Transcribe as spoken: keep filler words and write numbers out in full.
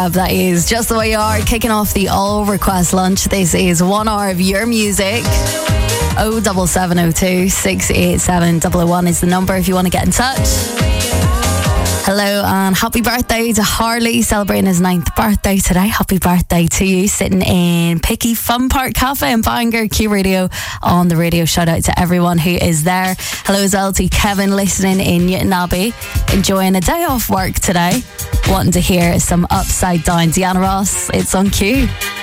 That is Just the Way You Are, kicking off the all request lunch. This is one hour of your music. oh seven seven oh two, six eight seven, double oh one is the number if you want to get in touch. Hello and happy birthday to Harley, celebrating his ninth birthday today. Happy birthday to you, sitting in Picky Fun Park Cafe in Bangor, Q Radio on the radio. Shout out to everyone who is there. Hello as well to Kevin, listening in Newton Abbey, enjoying a day off work today, wanting to hear some Upside Down. Diana Ross, it's on Q.